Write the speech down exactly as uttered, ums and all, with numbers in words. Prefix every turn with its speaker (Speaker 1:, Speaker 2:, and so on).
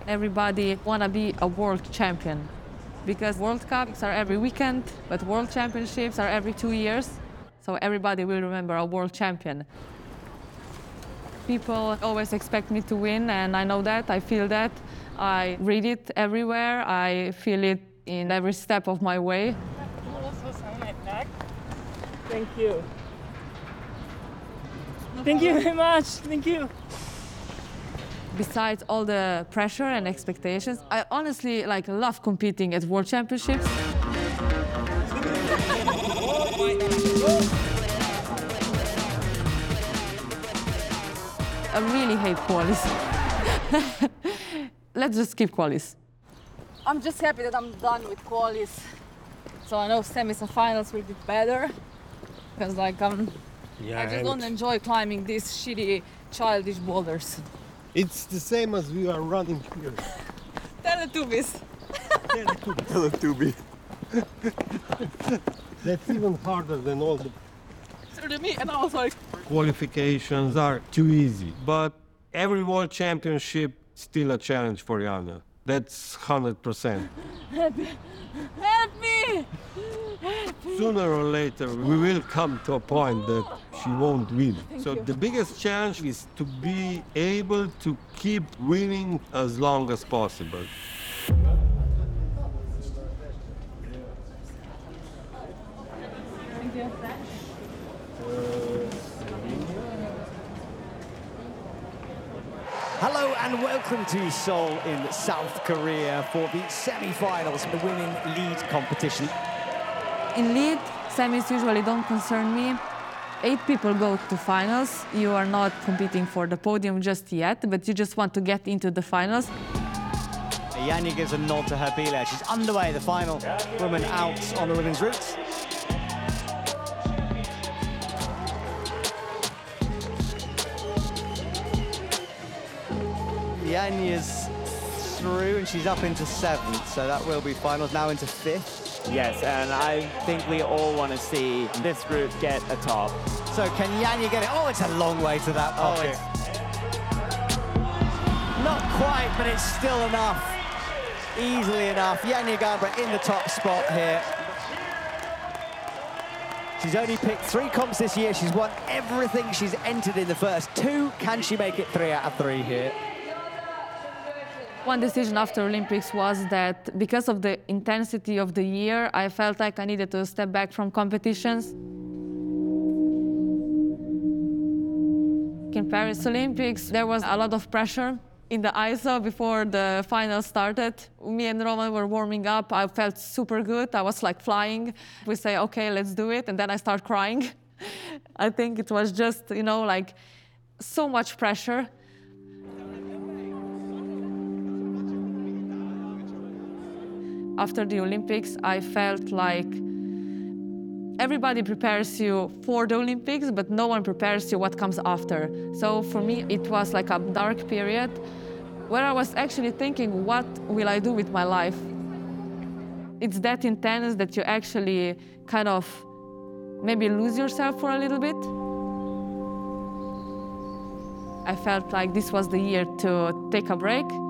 Speaker 1: Everybody want to be a world champion because World Cups are every weekend, but World Championships are every two years. So everybody will remember a world champion. People always expect me to win, and I know that, I feel that. I read it everywhere, I feel it in every step of my way.
Speaker 2: Thank you. Thank you very much, thank you.
Speaker 1: Besides all the pressure and expectations, I honestly like love competing at World Championships. I really hate qualis. Let's just skip qualis.
Speaker 3: I'm just happy that I'm done with qualis. So I know semis and finals will be better. Because like um,
Speaker 4: Yeah,
Speaker 3: I just
Speaker 4: and
Speaker 3: don't enjoy climbing these shitty childish boulders.
Speaker 4: it's the same as we are running here.
Speaker 3: Teletubbies.
Speaker 4: Teletubby. That's even harder than all the
Speaker 3: Through the me, and I was like,
Speaker 4: qualifications are too easy. But every world championship still a challenge for Jana. That's one hundred percent.
Speaker 3: help me!
Speaker 4: Sooner or later, we will come to a point that she won't win. So the biggest challenge is to be able to keep winning as long as possible.
Speaker 3: Thank you.
Speaker 5: Hello and welcome to Seoul in South Korea for the semi-finals of the women lead competition.
Speaker 1: In lead, semis usually don't concern me. Eight people go to finals. You are not competing for the podium just yet, but you just want to get into the finals.
Speaker 5: Janja gives a nod to her Bila. She's underway, the final woman out on the women's route. Janja's through and she's up into seventh, so that will be finals, now into fifth.
Speaker 6: Yes, and I think we all want to see this group get a top.
Speaker 5: So can Janja get it? Oh, it's a long way to that
Speaker 6: Oh,
Speaker 5: pocket. Not quite, but it's still enough. Easily enough. Janja Garnbret in the top spot here. She's only picked three comps this year. She's won everything she's entered in the first two. Can she make it three out of three here?
Speaker 1: One decision after Olympics was that because of the intensity of the year, I felt like I needed to step back from competitions. In Paris Olympics, there was a lot of pressure in the I S O before the final started. Me and Roman were warming up. I felt super good. I was like flying. We say, okay, let's do it. And then I start crying. I think it was just, you know, like so much pressure. After the Olympics, I felt like everybody prepares you for the Olympics, but no one prepares you what comes after. So for me, it was like a dark period where I was actually thinking, what will I do with my life? It's that intense that you actually kind of maybe lose yourself for a little bit. I felt like this was the year to take a break.